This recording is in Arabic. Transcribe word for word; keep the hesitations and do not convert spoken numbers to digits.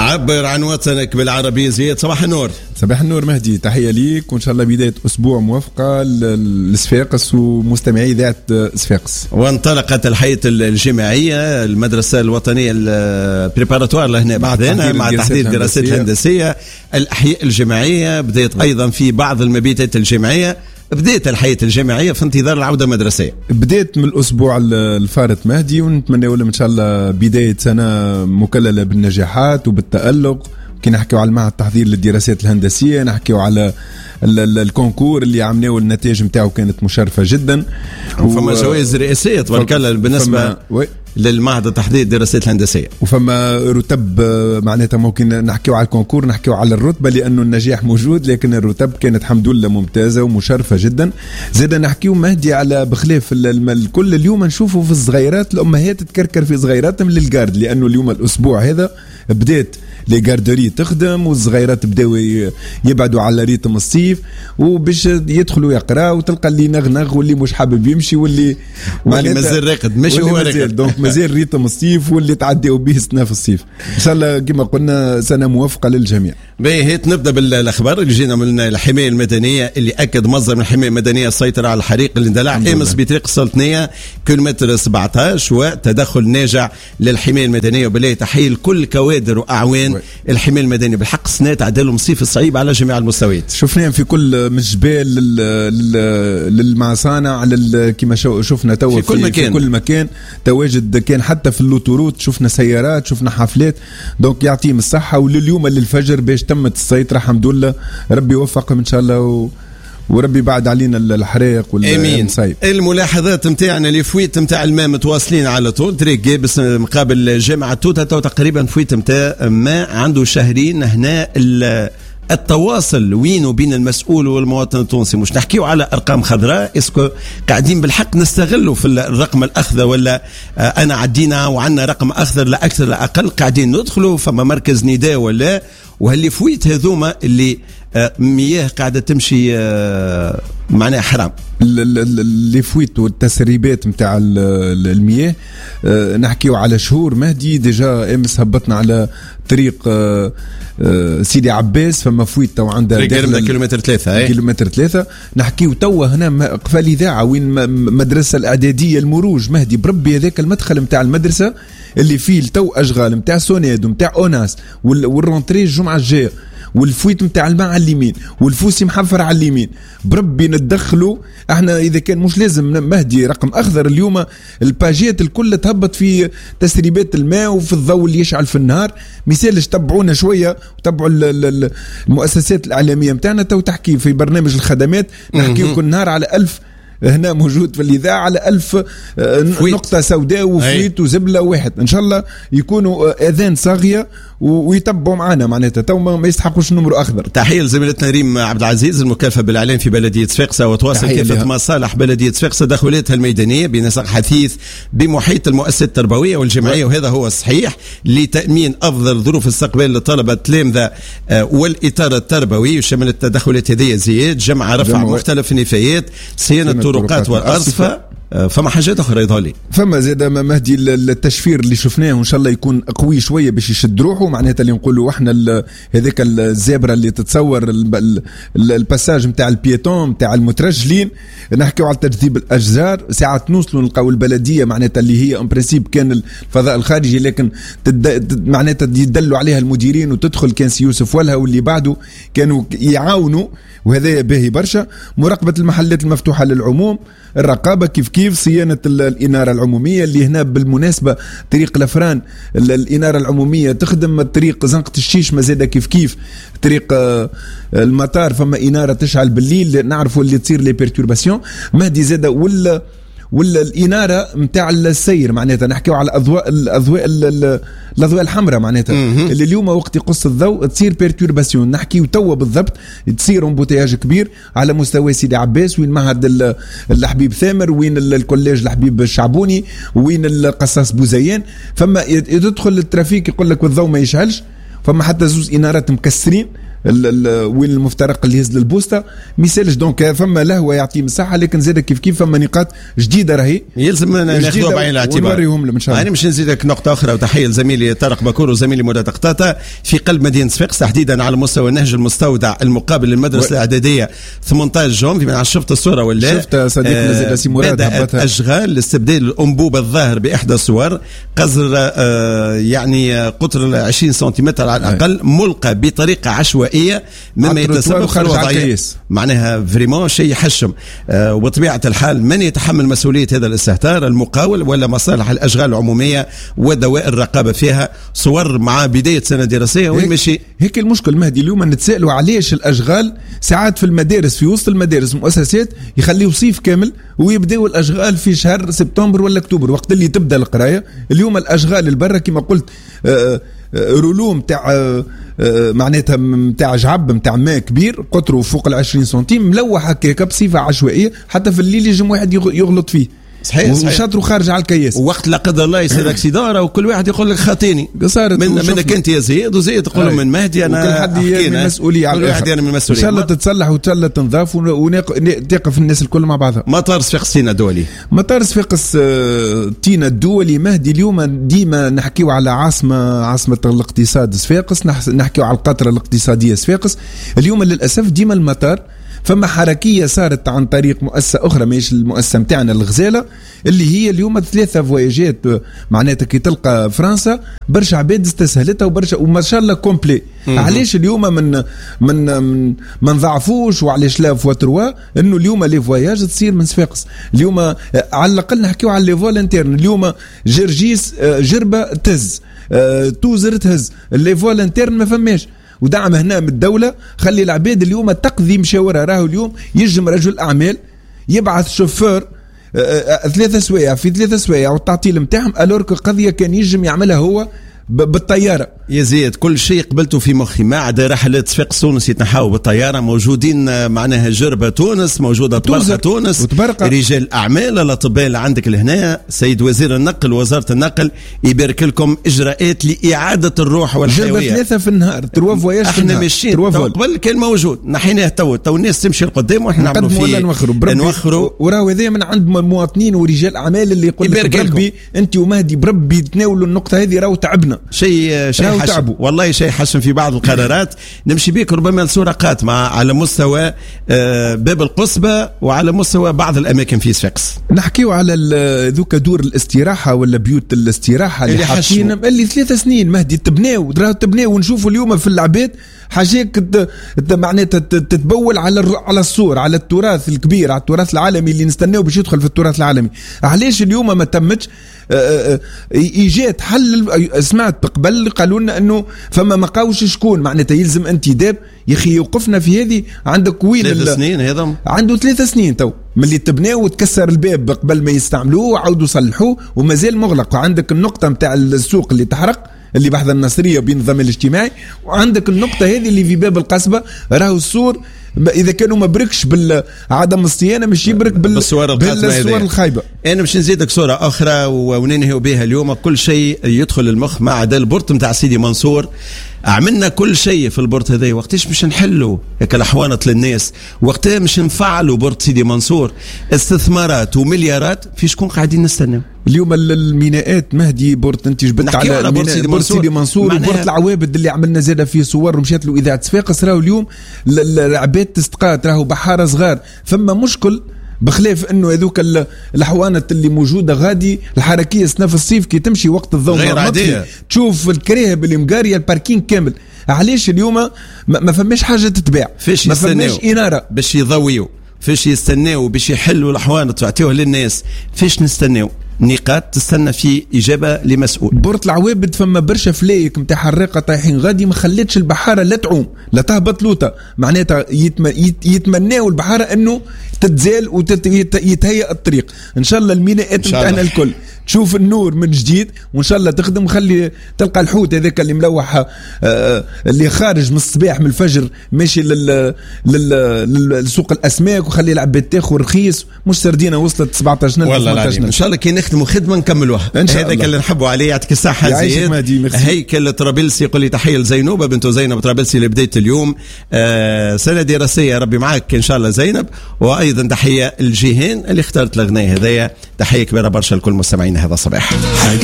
عبر عن وطنك بالعربية زياد. صباح النور. صباح النور مهدي، تحية ليك وإن شاء الله بداية أسبوع موفقة لصفاقس ومستمعي إذاعة صفاقس. وانطلقت الحياة الجامعية، المدرسة الوطنية البريباراتوار لهنا بعدنا مع تحضير الدراسات الهندسية. الأحياء الجامعية بدأت أيضا في بعض المبيتات الجامعية. بدأت الحياة الجامعية في انتظار العودة المدرسية. بدأت من الأسبوع الفارط مهدي، ونتمنى لهم إن شاء الله بداية سنة مكللة بالنجاحات وبالتألق. كي نحكيو على المعهد التحضير للدراسات الهندسية، نحكيو على الكونكور اللي عملناه والنتائج نتاعو كانت مشرفة جدا. وفما جوائز رئاسية تبارك الله بالنسبة للمعهد التحضير للدراسات الهندسية. وفما رتب معناتها ممكن نحكيو على الكونكور، نحكيو على الرتبة لأنه النجاح موجود، لكن الرتب كانت الحمد لله ممتازة ومشرفة جدا. زاد نحكيو مهدي على بخلاف الكل اليوم نشوفوا في الصغيرات الأمهات تكركر في صغيراتهم للجارد، لأنه اليوم الأسبوع هذا بدأت لي جاردري تخدم والصغيرات بداو يبعدوا على ريتم الصيف وباش يدخلوا يقراوا، وتلقى اللي نغنغ واللي مش حابب يمشي واللي واللي مازال راقد ماشي هو راقد. دونك مازال ريتم الصيف واللي تعديوا به سنه في الصيف. ان شاء الله كما قلنا سنه موفقه للجميع. باهي هيت نبدا بالاخبار اللي جينا من الحمايه المدنيه، اللي اكد منظم الحمايه المدنيه السيطره على الحريق اللي اندلع امس بطريق السلطنيه كيلومتر سبعطاش، وتدخل ناجع للحمايه المدنيه. وبالله تحيه لكل كوادر واعوان وي. الحمايه المدنيه بالحق سنه تعدلهم صيف الصعيب على جميع المستويات. شفناهم في كل من الجبال للمصانع كما شفنا توا في, في كل مكان، في كل مكان تواجد كان، حتى في اللوتوروت شفنا سيارات، شفنا حفلات. دونك يعطيهم الصحه، ولليوم للفجر باش تمت السيطره الحمد لله. ربي يوفقهم ان شاء الله و... وربي بعد علينا الحرائق والمصايب. الملاحظات نتاعنا اللي فويت نتاع الماء متواصلين على طول. طريق جابس مقابل جامعة توتا تو تقريبا فويت نتاع ماء عنده شهرين هنا. التواصل وين وبين المسؤول والمواطن التونسي، مش نحكيو على ارقام خضراء، اسكو قاعدين بالحق نستغلوا في الرقم الاخضر ولا انا عدينا وعندنا رقم اخضر لا اكثر لا اقل، قاعدين ندخلوا فما مركز نداء ولا وهاللي فويت هذوما اللي مياه قاعده تمشي معناها حرام. اللي فويت والتسريبات نتاع المياه نحكيو على شهور مهدي. ديجا امس هبطنا على طريق سيدي عباس، فما فويت تو عندها كيلومتر ثلاثة كيلومتر ثلاثة. نحكيو توا هنا قفال إذاعة وين مدرسة الإعدادية المروج مهدي، بربي هذاك المدخل نتاع المدرسة اللي فيه تو أشغال نتاع سوناد ونتاع أوناس والرونتري الجمعة الجاية، والفويت متاع الماء على اليمين والفوسي محفر على اليمين. بربي نتدخلوا احنا اذا كان مش لازم مهدي رقم اخضر. اليوم الباجيات الكل تهبط في تسريبات الماء وفي الضوء اللي يشعل في النهار. مثالش تبعونا شويه وتبعوا المؤسسات الاعلاميه متاعنا تو تحكي في برنامج الخدمات، نحكي كل نهار على ألف هنا موجود في الإذاعة على ألف فويت. نقطة سوداء وفويت وزبلة واحد. إن شاء الله يكونوا أذان صاغية ويتبعوا معنا معناتها تو ما يستحقوش نمرو أخضر. تحية لزميلتنا ريم عبد العزيز المكلفة بالإعلام في بلدية صفاقسة، وتواصل كافة مصالح بلدية صفاقسة تدخلاتها الميدانية بنسق حثيث بمحيط المؤسسة التربوية والجمعية، وهذا هو الصحيح لتأمين أفضل ظروف استقبال للطلبة التلامذة والإطار التربوي، وشمل التدخلات هذه زياد جمع رفع جمع مختلف النفايات، صيانة الطرقات والأرصفة. فما حاجات اخرى يظهر فما زاد مهدي التشفير اللي شفناه وان شاء الله يكون قوي شويه باش يشد روحه. معناتها اللي نقولوا احنا هذاك الزبره اللي تتصور الباساج نتاع البيتون نتاع المترجلين، نحكيو على تجذيب الاشجار. ساعات نوصلوا نلقاو البلديه معناتها اللي هي ان برينسيپ كان الفضاء الخارجي، لكن تد... معناتها يدلوا عليها المديرين وتدخل كان سي يوسف ولها واللي بعده كانوا يعاونوا، وهذا باهي برشا. مراقبه المحلات المفتوحه للعموم، الرقابه كيف كيف، صيانه الاناره العموميه اللي هنا بالمناسبه طريق لفران الاناره العموميه تخدم، طريق زنقه الشيش مازال كيف كيف، طريق المطار فما اناره تشعل بالليل نعرفوا اللي تصير لي بيرتورباسيون مهدي زاد. ولا ولا الاناره نتاع السير معناتها نحكيو على اضواء الاضواء الاضواء الحمراء معناتها اللي اليوم وقت يقص الضوء تصير بيرتورباسيون. نحكيو توا بالضبط تصير امبوتياج كبير على مستوى سيدي عباس وين معهد الحبيب ثامر وين الكوليج الحبيب الشعبوني وين القصاص بوزيان. فما يدخل الترافيك يقول لك والضوء ما يشعلش، فما حتى زوز انارات مكسرين وين المفترق اللي يهز للبوسطه ميسالش. دونك فما لهوه يعطي مساحه، لكن زاد كيف كيف فما نقاط جديده راهي يلزم ناخذوها بعين الاعتبار. ونوريهم لهم ان شاء الله. انا مش نزيدك نقطه اخرى، وتحيه لزميلي طارق بكور وزميلي مراد قطاطه في قلب مدينه صفاقس تحديدا على مستوى النهج المستودع المقابل للمدرسه و... الاعداديه ثمانية عشر جون. في شفت الصوره ولا شفت صديقنا زيد سي مراد بدات اشغال لاستبدال الانبوبه الظاهر باحدى الصور قصر آه يعني قطر عشرين سنتيمتر على الاقل ملقى بطريقه عشوائيه مما يتسبب في الوضعيه. معناها فريمون شيء يحشم. آه وبطبيعه الحال من يتحمل مسؤوليه هذا الاستهتار؟ المقاول ولا مصالح الاشغال العموميه ودوائر الرقابه فيها؟ صور مع بدايه سنه دراسيه وين ماشي. هيك المشكل مهدي. اليوم نتسائلوا علاش الاشغال ساعات في المدارس في وسط المدارس المؤسسات يخليوا صيف كامل ويبداوا الاشغال في شهر سبتمبر ولا اكتوبر وقت اللي تبدا القرايه. اليوم الاشغال البرة كما قلت آآ رولو متاع معناتها متاع جعب متاع ماء كبير قطره فوق العشرين سنتيم ملوح هكاك بصفه عشوائيه، حتى في الليل يجم واحد يغلط فيه. صحيح صحيح. وشاطروا خارج على الكياس، ووقت لا قدر الله يصير اكسيداره وكل واحد يقول لك خاطيني من منك انت يا زيد وزيد تقول من مهدي انا وكل حد من المسؤوليه على كل واحد يعني من المسؤوليه. ان شاء الله تتصلح وان شاء الله تنضاف وتقف الناس الكل مع بعضها. مطار صفاقس تينا الدولي مطار صفاقس تينا الدولي مهدي. اليوم ديما نحكيو على عاصمه عاصمه الاقتصاد صفاقس، نحكيو على القطره الاقتصاديه صفاقس. اليوم للاسف ديما المطار فما حركيه صارت عن طريق مؤسسه اخرى ماهيش المؤسسه نتاعنا الغزاله، اللي هي اليوم ثلاثه فواياجات معناتها كي تلقى فرنسا برشا عباد استسهلتها وبرشا وما شاء الله كومبلي. علاش اليوم من من من ما نضعفوش وعلاش لا فوا تروا انه اليوم لي فواياج تصير من صفاقس. اليوم على الاقل نحكيو على لي فول انترن. اليوم جرجيس جربه تهز توزر تهز لي فول انترن ما فماش. ودعم هنا من الدولة خلي العباد اليوم تقضي مشاورة. راهو اليوم يجم رجل أعمال يبعث شوفور ثلاثة سوايع في ثلاثة سوايع والتعطيل متاعهم ألورك قضية كان يجم يعملها هو بالطيارة. يزيد كل شيء قبلته في مخي ما عدا رحلة صفاقس تونس يتنحاو بالطيارة. موجودين معناها جربة تونس موجودة طبرقة تونس وتبرقة. رجال أعمال الأطباء اللي عندك لهنا سيد وزير النقل وزارة النقل يبارك لكم إجراءات لإعادة الروح والحيوية. جربة ثلاثة في النهار تروا فواياج في النهار. احنا ماشيين قبل كان موجود نحيناه تو تو الناس تمشي لقدام واحنا نعملوا فيه نوخروا نوخروا وراهو هذا من عند مواطنين ورجال أعمال اللي يقول لك بربي أنت ومهدي بربي تناولوا النقطة هذه راهو تعبنا شيء شيء حشم والله شيء حشم في بعض القرارات. نمشي بيك ربما لصورة قاتمة على مستوى باب القصبة وعلى مستوى بعض الأماكن في صفاقس. نحكيو على ذوك دور الاستراحة ولا بيوت الاستراحة اللي, اللي حاطين اللي ثلاثة سنين مهدي تبناو راهو تبناو ونشوفوا اليوم في العباد حاجات معناتها تتبول على على الصور على التراث الكبير على التراث العالمي اللي نستناو باش يدخل في التراث العالمي. علاش اليوم ما تمتش ايجاد حل؟ سمعت قبل قالوا لنا انه فما ما قاوش شكون معناتها يلزم انتداب. يا اخي يوقفنا في هذه. عندك وين ثلاث سنين هذا عنده ثلاث سنين تو من اللي تبناه وتكسر الباب قبل ما يستعملوه وعاودوا صلحوه ومازال مغلق. وعندك النقطه نتاع السوق اللي تحرق اللي بحث النصريه بالنظام الاجتماعي، وعندك النقطه هذه اللي في باب القصبه راهو السور اذا كانوا ما بركش بالعدم الصيانه مش يبرك بال... بالصور, بالصور الخايبه. انا باش نزيدك صوره اخرى وننهي بها اليوم. كل شيء يدخل المخ ما عدا البورت نتاع سيدي منصور. عملنا كل شيء في البورت هذا، وقتاش مش نحلوا هيك الحوانط للناس؟ وقتها مش نفعلوا بورت سيدي منصور؟ استثمارات ومليارات في شكون قاعدين نستناو اليوم. الميناءات مهدي بورت انت جبت على, على بورت سيدي منصور, سيدي منصور وبورت العوابد اللي عملنا زاده فيه صور ومشات له اذاعه صفاقس. راهو اليوم العباد تستقات راهو بحاره صغار. فما مشكل بخلاف انه هذوك الحوانت اللي موجوده غادي الحركيه سنه في الصيف كي تمشي وقت الضوء غير عاديه تشوف الكراهب اللي مقاريه الباركين كامل. علاش اليوم ما, ما فماش حاجه تتباع؟ ما فماش اناره باش يضويوا، فاش يستناو باش يحلوا الحوانت ويعطيوها للناس؟ فاش نستناو؟ نقاط تستنى في إجابة لمسؤول. بورت العوابد فما برشا فلايك متاع حريقة طايحين غادي ما خلتش البحارة لا تعوم لا تهبط لوطة. معناتها يتم يتمناوا البحارة انه تتزال ويتهيأ الطريق. ان شاء الله الميناءات نتاعنا الكل شوف النور من جديد وان شاء الله تخدم. خلي تلقى الحوت هذاك اللي ملوح آه اللي خارج من الصباح من الفجر ماشي لل للسوق الاسماك وخلي العباد تاخذ رخيص، مش سردينه وصلت سبعطاش نلف والله ان شاء الله كي نختموا خدمه نكملوها. هذاك اللي نحبوا عليه. يعطيك الصحه زياد. هيكل طرابلسي يقول لي تحيه لزينوبه بنت زينب طرابلسي لبدايه اليوم. آه سنه دراسيه ربي معك ان شاء الله زينب. وايضا تحيه الجيهان اللي اختارت الغناء هذايا. تحيه كبيره برشا لكل مستمعينا هذا الصباح.